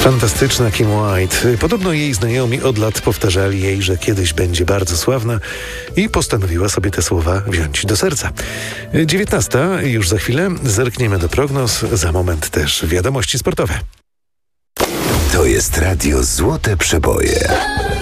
Fantastyczna Kim White. Podobno jej znajomi od lat powtarzali jej, że kiedyś będzie bardzo sławna i postanowiła sobie te słowa wziąć do serca. 19. Już za chwilę zerkniemy do prognoz, za moment też wiadomości sportowe. To jest Radio Złote Przeboje.